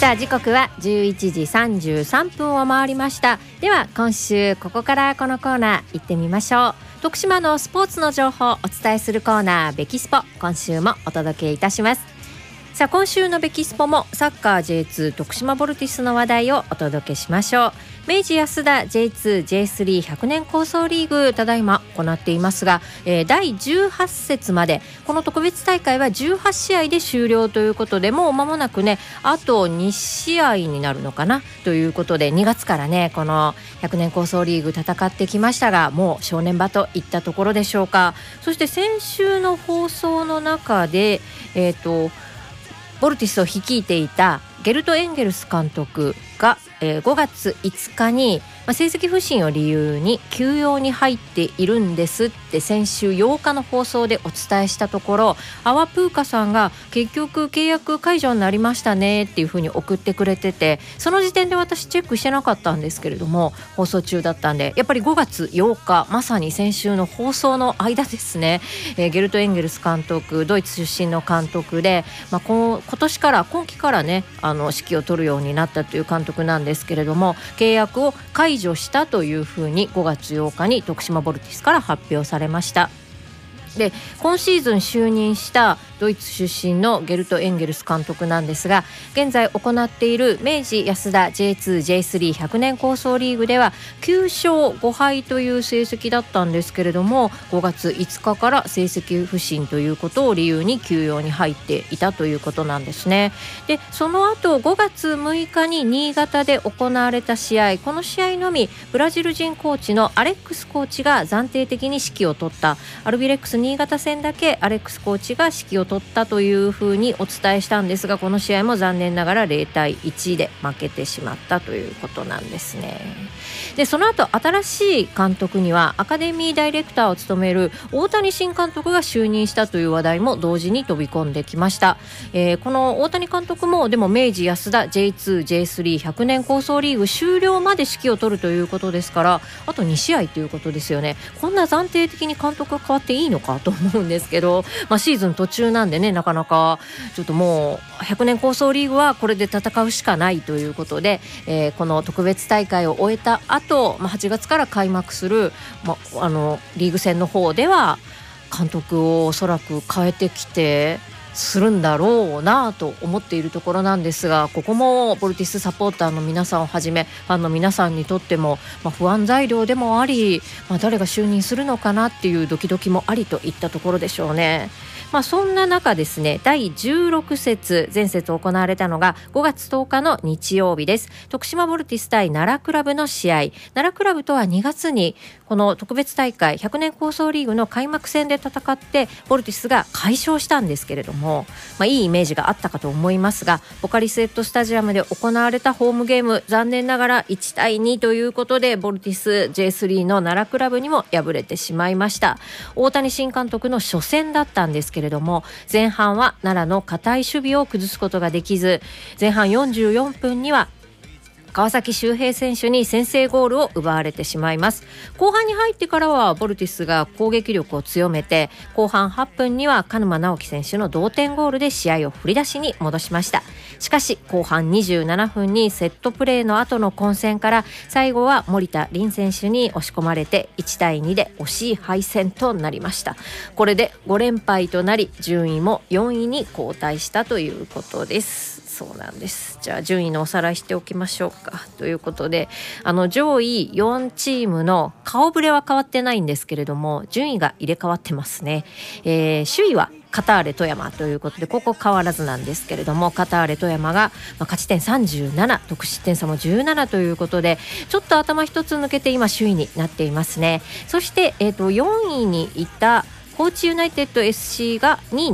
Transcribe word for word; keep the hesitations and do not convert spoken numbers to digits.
さあ時刻はじゅういちじさんじゅうさんぷんを回りました。では今週ここからこのコーナー行ってみましょう。徳島のスポーツの情報をお伝えするコーナーベキスポ、今週もお届けいたします。さあ今週のベキスポもサッカー ジェイツー 徳島ボルティスの話題をお届けしましょう。明治安田 ジェイツー、ジェイスリーひゃく 年構想リーグただいま行っていますが、えー、だいじゅうはち節までこの特別大会はじゅうはち試合で終了ということで、もう間もなくねあとに試合になるのかなということで、にがつからねこのひゃくねん構想リーグ戦ってきましたが、もう正念場といったところでしょうか。そして先週の放送の中でえっとボルティスを率いていたゲルト・エンゲルス監督が、えー、ごがついつかに、まあ、成績不振を理由に休養に入っているんですって先週ようかの放送でお伝えしたところ、アワプーカさんが結局契約解除になりましたねっていうふうに送ってくれてて、その時点で私チェックしてなかったんですけれども、放送中だったんでやっぱりごがつようか、まさに先週の放送の間ですね、えー、ゲルト・エンゲルス監督、ドイツ出身の監督で、まあ、こ今年から今季からねあの指揮を取るようになったという監督なんですけれども、契約を解除したというふうにごがつようかに徳島ボルティスから発表されました。で今シーズン就任したドイツ出身のゲルト・エンゲルス監督なんですが、現在行っている明治安田 ジェイツー、ジェイスリーひゃく 年構想リーグではきゅうしょうごはいという成績だったんですけれども、ごがついつかから成績不振ということを理由に休養に入っていたということなんですね。でその後ごがつむいかに新潟で行われた試合、この試合のみブラジル人コーチのアレックスコーチが暫定的に指揮を取った、アルビレックス新潟戦だけアレックスコーチが指揮を取ったというふうにお伝えしたんですが、この試合も残念ながらゼロたいいちで負けてしまったということなんですね。でその後新しい監督にはアカデミーダイレクターを務める大谷新監督が就任したという話題も同時に飛び込んできました。えー、この大谷監督もでも明治安田 ジェイツー、ジェイスリーひゃく 年構想リーグ終了まで指揮を取るということですから、あとに試合ということですよね。こんな暫定的に監督が変わっていいのかと思うんですけど、まあ、シーズン途中なんでね、なかなかちょっともうひゃくねん構想リーグはこれで戦うしかないということで、えー、この特別大会を終えた後、まあ、はちがつから開幕する、まあ、あのリーグ戦の方では監督をおそらく変えてきてするんだろうなと思っているところなんですが、ここもボルティスサポーターの皆さんをはじめファンの皆さんにとっても、まあ、不安材料でもあり、まあ、誰が就任するのかなっていうドキドキもありといったところでしょうね。まあ、そんな中ですね、だいじゅうろく節前節行われたのがごがつとおかの日曜日です。徳島ボルティス対奈良クラブの試合、奈良クラブとはにがつにこの特別大会ひゃくねん構想リーグの開幕戦で戦ってボルティスが快勝したんですけれども、まあ、いいイメージがあったかと思いますが、ポカリスエットスタジアムで行われたホームゲーム、残念ながらいちたいにということでボルティス ジェイスリー の奈良クラブにも敗れてしまいました。大谷新監督の初戦だったんですけれども、前半は奈良の堅い守備を崩すことができず、前半よんじゅうよんぷんには川崎修平選手に先制ゴールを奪われてしまいます。後半に入ってからはボルティスが攻撃力を強めて、後半はっぷんには鹿沼直樹選手の同点ゴールで試合を振り出しに戻しました。しかし後半にじゅうななふんにセットプレーの後の混戦から最後は森田凛選手に押し込まれていちたいにで惜しい敗戦となりました。これでごれんぱいとなり順位もよんいに後退したということです。そうなんです。じゃあ順位のおさらいしておきましょうかということで、あの上位よんチームの顔ぶれは変わってないんですけれども、順位が入れ替わってますね。えー、首位はカターレ富山ということで、ここ変わらずなんですけれども、カターレ富山が、まあ、勝ち点さんじゅうなな、得失点差もじゅうななということで、ちょっと頭一つ抜けて今首位になっていますね。そして、えーと、よんいにいた高知ユナイテッド エスシー がにいに